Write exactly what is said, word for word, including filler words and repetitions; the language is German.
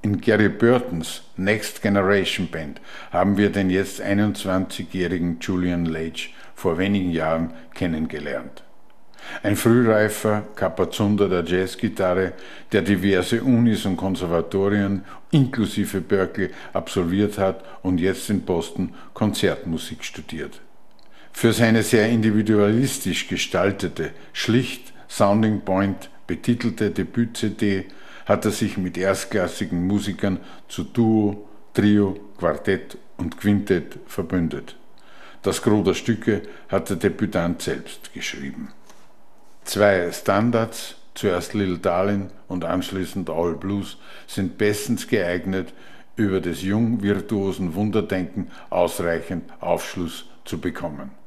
In Gary Burtons Next Generation Band haben wir den jetzt einundzwanzigjährigen Julian Lage vor wenigen Jahren kennengelernt. Ein frühreifer Capazunder der Jazzgitarre, der diverse Unis und Konservatorien inklusive Berkeley absolviert hat und jetzt in Boston Konzertmusik studiert. Für seine sehr individualistisch gestaltete, schlicht Sounding Point betitelte Debüt-C D hat er sich mit erstklassigen Musikern zu Duo, Trio, Quartett und Quintett verbündet. Das Gros der Stücke hat der Debütant selbst geschrieben. Zwei Standards, zuerst Little Darling und anschließend All Blues, sind bestens geeignet, über des jung virtuosen Wunderdenken ausreichend Aufschluss zu bekommen.